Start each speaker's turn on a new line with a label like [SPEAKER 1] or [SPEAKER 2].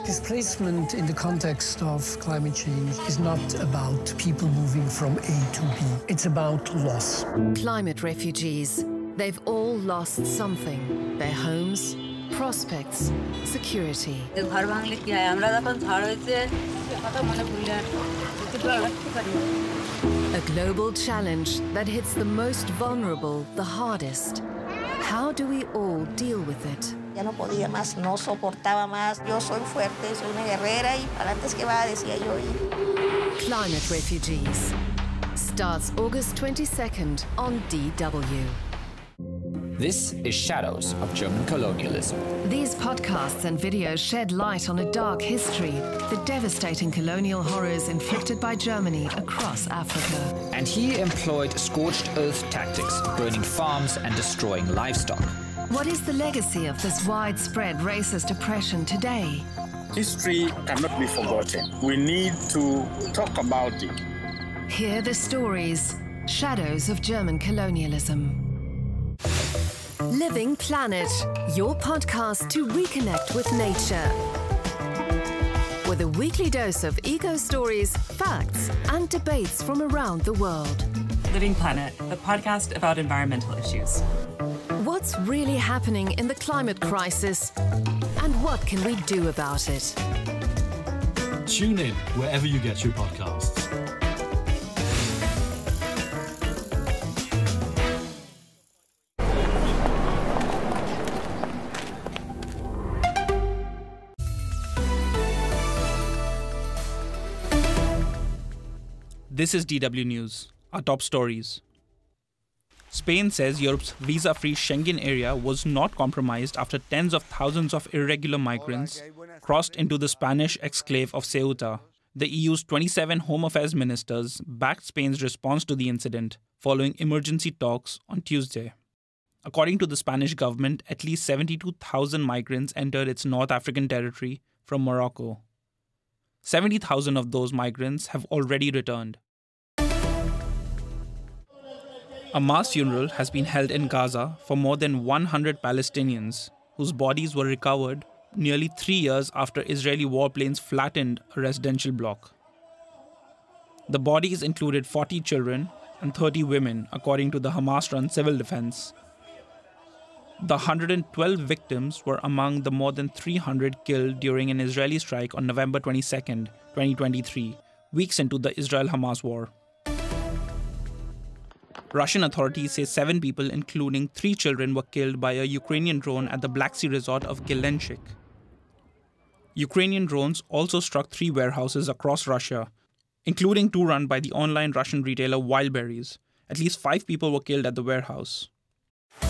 [SPEAKER 1] Displacement in the context of climate change is not about people moving from A to B. It's about loss.
[SPEAKER 2] Climate refugees. They've all lost something. Their homes, prospects, security. A global challenge that hits the most vulnerable the hardest. How do we all deal with it?
[SPEAKER 3] Ya no podía más, no soportaba más. Yo soy fuerte, soy una guerrera y para antes que va, decía yo.
[SPEAKER 2] Climate Refugees starts August 22nd on DW.
[SPEAKER 4] This is Shadows of German Colonialism.
[SPEAKER 2] These podcasts and videos shed light on a dark history, the devastating colonial horrors inflicted by Germany across Africa.
[SPEAKER 4] And he employed scorched earth tactics, burning farms and destroying livestock.
[SPEAKER 2] What is the legacy of this widespread racist oppression today?
[SPEAKER 5] History cannot be forgotten. We need to talk about it.
[SPEAKER 2] Hear the stories, Shadows of German Colonialism. Living Planet, your podcast to reconnect with nature. With a weekly dose of eco-stories, facts, and debates from around the world.
[SPEAKER 6] Living Planet, the podcast about environmental issues.
[SPEAKER 2] What's really happening in the climate crisis? And what can we do about it?
[SPEAKER 7] Tune in wherever you get your podcasts.
[SPEAKER 8] This is DW News, our top stories. Spain says Europe's visa-free Schengen area was not compromised after tens of thousands of irregular migrants crossed into the Spanish exclave of Ceuta. The EU's 27 Home Affairs ministers backed Spain's response to the incident following emergency talks on Tuesday. According to the Spanish government, at least 72,000 migrants entered its North African territory from Morocco. 70,000 of those migrants have already returned. A mass funeral has been held in Gaza for more than 100 Palestinians, whose bodies were recovered nearly 3 years after Israeli warplanes flattened a residential block. The bodies included 40 children and 30 women, according to the Hamas-run civil defense. The 112 victims were among the more than 300 killed during an Israeli strike on November 22, 2023, weeks into the Israel-Hamas war. Russian authorities say 7 people, including 3 children, were killed by a Ukrainian drone at the Black Sea resort of Gelenchik. Ukrainian drones also struck 3 warehouses across Russia, including 2 run by the online Russian retailer Wildberries. At least 5 people were killed at the warehouse.